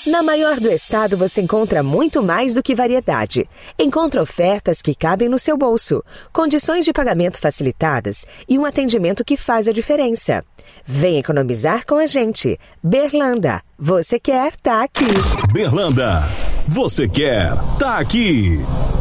Na maior do estado você encontra muito mais do que variedade. Encontra ofertas que cabem no seu bolso, condições de pagamento facilitadas e um atendimento que faz a diferença. Vem economizar com a gente. Berlanda, você quer, tá aqui. Berlanda, você quer, tá aqui.